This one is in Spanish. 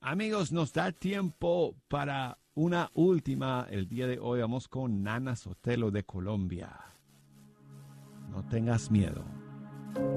Amigos, nos da tiempo para una última. El día de hoy vamos con Nana Sotelo de Colombia. No tengas miedo.